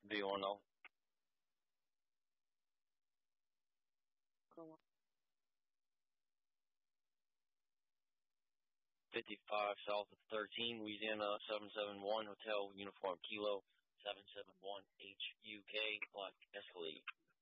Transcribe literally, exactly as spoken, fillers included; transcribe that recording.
Do you want to know? fifty-five South of thirteen, Louisiana, seven seven one, Hotel Uniform Kilo, seven seven one H U K, Black Escalade.